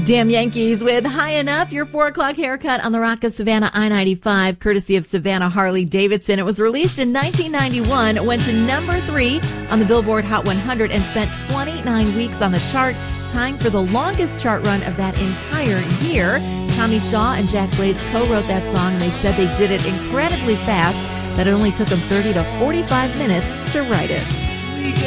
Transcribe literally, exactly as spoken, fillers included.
Damn Yankees with High Enough, your four o'clock haircut on the Rock of Savannah I ninety-five, courtesy of Savannah Harley Davidson. It was released in nineteen ninety-one, went to number three on the Billboard Hot one hundred, and spent twenty-nine weeks on the chart, tying for the longest chart run of that entire year. Tommy Shaw and Jack Blades co-wrote that song, and they said they did it incredibly fast, that it only took them thirty to forty-five minutes to write it.